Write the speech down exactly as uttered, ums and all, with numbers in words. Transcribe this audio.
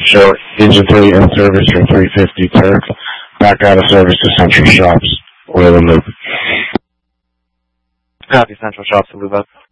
show engine three in service for three fifty Turk. Back out of service to Central Shops. Oil and Lube. Copy, Central Shops, Lube up.